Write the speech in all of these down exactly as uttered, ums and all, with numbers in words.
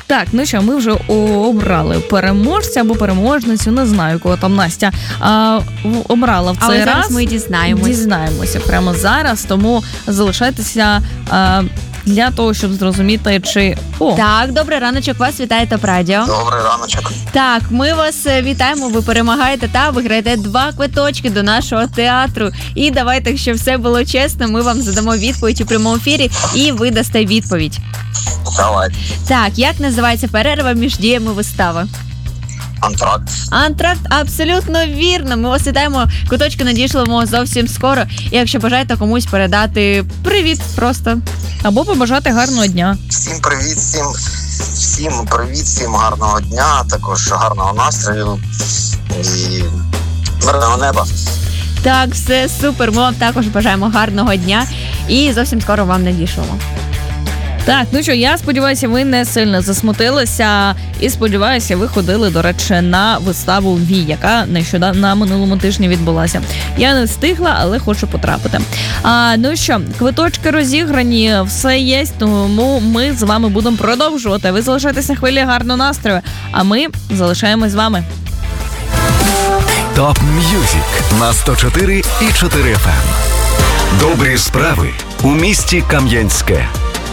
Так, ну що, ми вже обрали переможця або переможницю, не знаю, кого там Настя а, обрала в цей Але раз. зараз ми дізнаємось. Дізнаємося прямо зараз, тому залишайтеся а, для того, щоб зрозуміти, чи... О. Так, добрий раночок, вас вітає ТОП Радіо. Добрий раночок. Так, ми вас вітаємо, ви перемагаєте та виграєте два квиточки до нашого театру. І давайте, щоб все було чесно, ми вам задамо відповідь у прямому ефірі, і ви дасте відповідь. Давай. Так, як називається перерва між діями вистави? Антракт. Антракт, абсолютно вірно. Ми вас вітаємо. Квиточки надішлемо зовсім скоро. І якщо бажаєте комусь передати привіт просто. Або побажати гарного дня. Всім привіт, всім, всім привіт, всім гарного дня, також гарного настрою і мирного неба. Так, все супер. Ми вам також бажаємо гарного дня і зовсім скоро вам надішлемо. Так, ну що, я сподіваюся, ви не сильно засмутилися і сподіваюся, ви ходили, до речі, на виставу «Вій», яка нещодавно на минулому тижні відбулася. Я не встигла, але хочу потрапити. А, ну що, квиточки розіграні, все є, тому ми з вами будемо продовжувати. Ви залишайтеся на хвилі гарного настрою, а ми залишаємось з вами. ТОП М'юзик на сто чотири і чотири еф ем. Добрі справи у місті Кам'янське.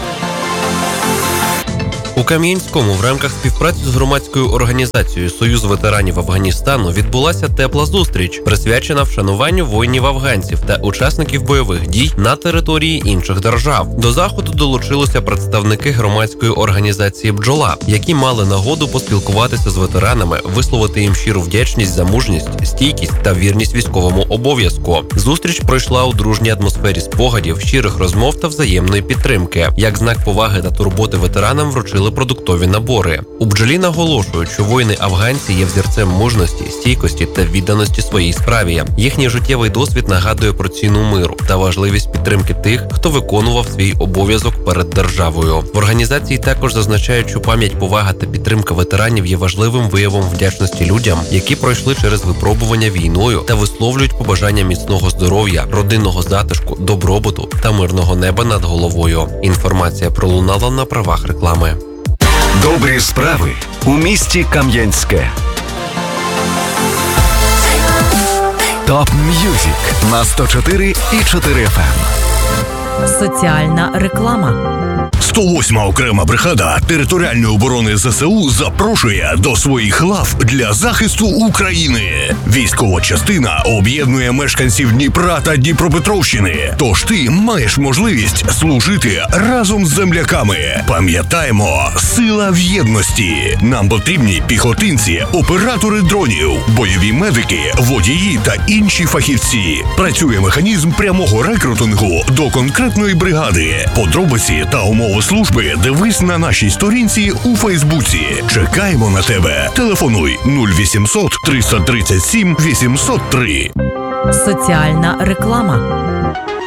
У Кам'янському в рамках співпраці з громадською організацією «Союз ветеранів Афганістану» відбулася тепла зустріч, присвячена вшануванню воїнів-афганців та учасників бойових дій на території інших держав. До заходу долучилися представники громадської організації «Бджола», які мали нагоду поспілкуватися з ветеранами, висловити їм щиру вдячність за мужність, стійкість та вірність військовому обов'язку. Зустріч пройшла у дружній атмосфері спогадів, щирих розмов та взаємної підтримки. Як знак поваги та турботи ветеранам вручили продуктові набори. У «Бджолі» наголошують, що воїни-афганці є взірцем мужності, стійкості та відданості своїй справі. Їхній життєвий досвід нагадує про ціну миру та важливість підтримки тих, хто виконував свій обов'язок перед державою. В організації також зазначають, що пам'ять, повага та підтримка ветеранів є важливим виявом вдячності людям, які пройшли через випробування війною та висловлюють побажання міцного здоров'я, родинного затишку, добробуту та мирного неба над головою. Інформація пролунала на правах реклами. Добрі справи у місті Кам'янське. ТОП М'юзик на сто чотири і чотири еф ем. Соціальна реклама. сто восьма окрема бригада територіальної оборони зе се у запрошує до своїх лав для захисту України. Військова частина об'єднує мешканців Дніпра та Дніпропетровщини. Тож ти маєш можливість служити разом з земляками. Пам'ятаємо, сила в єдності. Нам потрібні піхотинці, оператори дронів, бойові медики, водії та інші фахівці. Працює механізм прямого рекрутингу до конкретної бригади. Подробиці та умови служби дивись на нашій сторінці у Фейсбуці. Чекаємо на тебе. Телефонуй нуль вісімсот триста тридцять сім вісімсот три. Соціальна реклама.